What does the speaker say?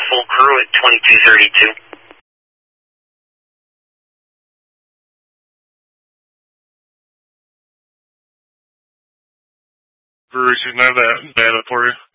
full crew at 2232. Bruce, can I have that data for you?